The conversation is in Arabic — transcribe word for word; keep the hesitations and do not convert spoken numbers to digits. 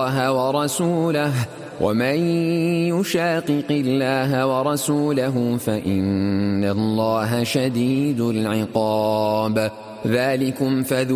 الله ورسوله ومن يشاقق الله ورسوله فإن الله شديد العقاب ذلكم فذو